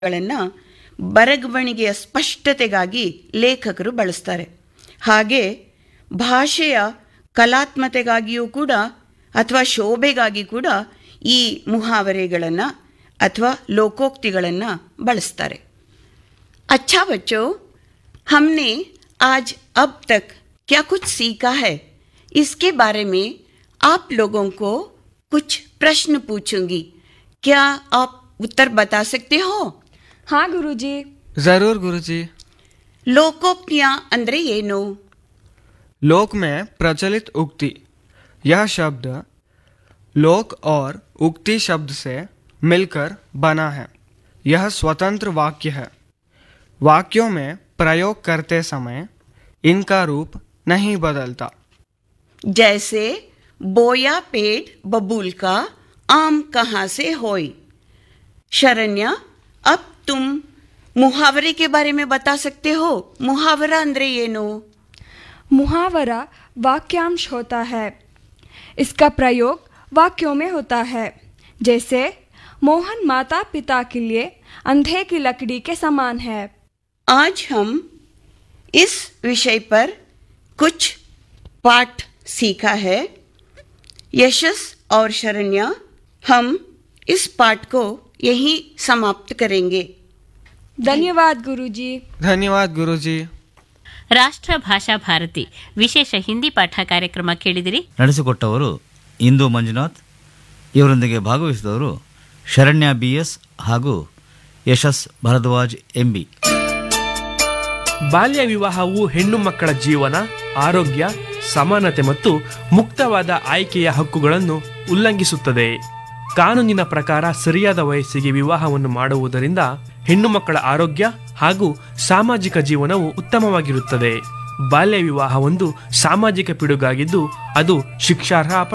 ಗಳನ್ನು ಬರವಣಿಗೆಯ ಸ್ಪಷ್ಟತೆಗಾಗಿ ಲೇಖಕರು ಬಳಸ್ತಾರೆ. ಹಾಗೆ ಭಾಷೆಯ ಕಲಾತ್ಮತೆಗಾಗಿಯೂ ಕೂಡ ಅಥವಾ ಶೋಭೆಗಾಗಿ ಕೂಡ ಈ ಮುಹಾವರೆಗಳನ್ನು ಅಥವಾ ಲೋಕೋಕ್ತಿಗಳನ್ನು ಬಳಸ್ತಾರೆ. अच्छा बच्चों, हमने आज अब तक क्या कुछ सीखा है, इसके बारे में आप लोगों को कुछ प्रश्न पूछूंगी. क्या आप उत्तर बता सकते हो? हाँ गुरुजी. जरूर गुरुजी. लोकोक्तियां अंद्रे येनु? लोक में प्रचलित उक्ति. यह शब्द लोक और उक्ति शब्द से मिलकर बना है. यह स्वतंत्र वाक्य है. वाक्यों में प्रयोग करते समय इनका रूप नहीं बदलता. जैसे बोया पेड़ बबूल का, आम कहाँ से होई. शरण्या, अब तुम मुहावरे के बारे में बता सकते हो. मुहावरा अंद्रे येनु? मुहावरा वाक्यांश होता है. इसका प्रयोग वाक्यों में होता है. जैसे मोहन माता पिता के लिए अंधे की लकड़ी के समान है. आज हम इस विषय पर कुछ पाठ सीखा है. यशस और शरण्या, हम इस पाठ को यहीं समाप्त करेंगे. धन्यवाद गुरुजी. धन्यवाद गुरुजी. ರಾಷ್ಟ್ರ ಭಾಷಾ ಭಾರತಿ ವಿಶೇಷ ಹಿಂದಿ ಪಾಠ ಕಾರ್ಯಕ್ರಮ ಕೇಳಿದಿರಿ. ನಡೆಸಿಕೊಟ್ಟವರು ಇಂದು ಮಂಜುನಾಥ್. ಇವರೊಂದಿಗೆ ಭಾಗವಹಿಸಿದವರು ಶರಣ್ಯ BS ಹಾಗೂ ಯಶಸ್ ಭರದ್ವಾಜ್ MB. ಬಾಲ್ಯ ವಿವಾಹವು ಹೆಣ್ಣು ಮಕ್ಕಳ ಜೀವನ, ಆರೋಗ್ಯ, ಸಮಾನತೆ ಮತ್ತು ಮುಕ್ತವಾದ ಆಯ್ಕೆಯ ಹಕ್ಕುಗಳನ್ನು ಉಲ್ಲಂಘಿಸುತ್ತದೆ. ಕಾನೂನಿನ ಪ್ರಕಾರ ಸರಿಯಾದ ವಯಸ್ಸಿಗೆ ವಿವಾಹವನ್ನು ಮಾಡುವುದರಿಂದ ಹೆಣ್ಣು ಮಕ್ಕಳ ಆರೋಗ್ಯ ಹಾಗೂ ಸಾಮಾಜಿಕ ಜೀವನವು ಉತ್ತಮವಾಗಿರುತ್ತದೆ. ಬಾಲ್ಯ ವಿವಾಹ ಒಂದು ಸಾಮಾಜಿಕ ಪಿಡುಗಾಗಿದ್ದು ಅದು ಶಿಕ್ಷಾರ್ಹ